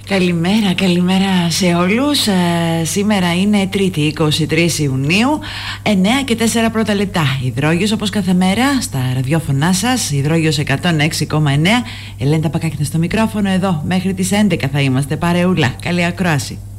Καλημέρα, καλημέρα σε όλους. Σήμερα είναι Τρίτη, 23 Ιουνίου, 9 και 4 πρώτα λεπτά. Υδρόγειος όπως κάθε μέρα στα ραδιόφωνά σας, Υδρόγειος 106,9. Ελένη Πακάκηνα στο μικρόφωνο εδώ. Μέχρι τις 11 θα είμαστε παρεούλα. Καλή ακρόαση.